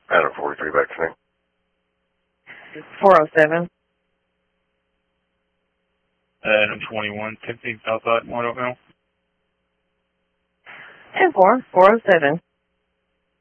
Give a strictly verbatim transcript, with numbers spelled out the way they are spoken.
Adam forty-three back to me. four oh seven. Adam twenty-one, fifteen Southside, one oh. ten four, four oh seven.